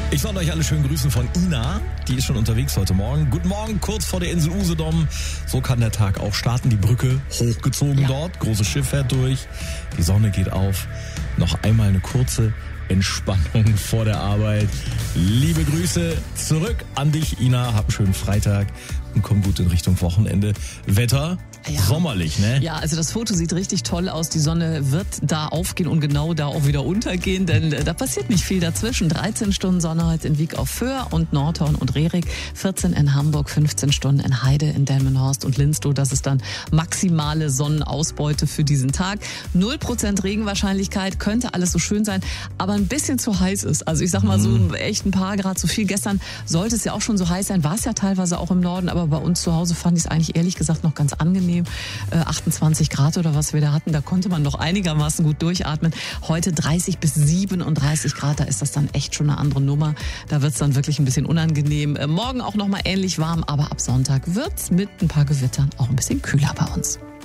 Ich wollte euch alle schön grüßen von Ina. Die ist schon unterwegs heute Morgen. Guten Morgen, kurz vor der Insel Usedom. So kann der Tag auch starten. Die Brücke hochgezogen dort. Großes Schiff fährt durch. Die Sonne geht auf. Noch einmal eine kurze Entspannung vor der Arbeit. Liebe Grüße zurück an dich, Ina. Hab einen schönen Freitag und komm gut in Richtung Wochenende. Wetter? Ja. Sommerlich, ne? Ja, also das Foto sieht richtig toll aus. Die Sonne wird da aufgehen und genau da auch wieder untergehen, denn da passiert nicht viel dazwischen. 13 Stunden Sonne heute in Wiek auf Föhr und Nordhorn und Rerik, 14 in Hamburg, 15 Stunden in Heide, in Delmenhorst und Linstow. Das ist dann maximale Sonnenausbeute für diesen Tag. 0% Regenwahrscheinlichkeit, könnte alles so schön sein, aber ein bisschen zu heiß ist. Also ich sag mal so echt ein paar Grad zu viel. Gestern sollte es ja auch schon so heiß sein, war es ja teilweise auch im Norden, aber bei uns zu Hause fand ich es eigentlich ehrlich gesagt noch ganz angenehm. 28 Grad oder was wir da hatten, da konnte man noch einigermaßen gut durchatmen. Heute 30 bis 37 Grad, da ist das dann echt schon eine andere Nummer. Da wird es dann wirklich ein bisschen unangenehm. Morgen auch noch mal ähnlich warm, aber ab Sonntag wird es mit ein paar Gewittern auch ein bisschen kühler bei uns.